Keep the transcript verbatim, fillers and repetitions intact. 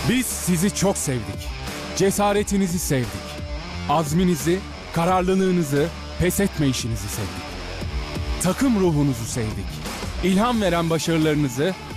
Biz sizi çok sevdik. Cesaretinizi sevdik. Azminizi, kararlılığınızı, pes etmeyişinizi sevdik. Takım ruhunuzu sevdik. İlham veren başarılarınızı